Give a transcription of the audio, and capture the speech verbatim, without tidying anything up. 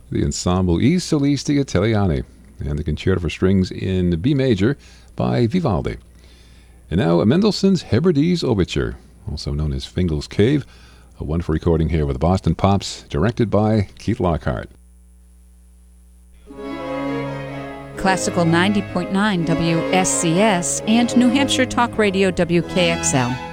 the ensemble I Solisti Italiani, and the Concerto for Strings in B major by Vivaldi. And now Mendelssohn's Hebrides Overture, also known as Fingal's Cave, a wonderful recording here with the Boston Pops, directed by Keith Lockhart. Classical ninety point nine W S C S and New Hampshire Talk Radio W K X L.